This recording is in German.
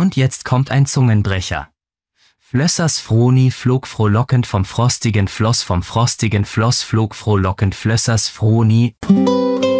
Und jetzt kommt ein Zungenbrecher. Flössers Froni flog frohlockend vom frostigen Floss flog frohlockend Flössers Froni.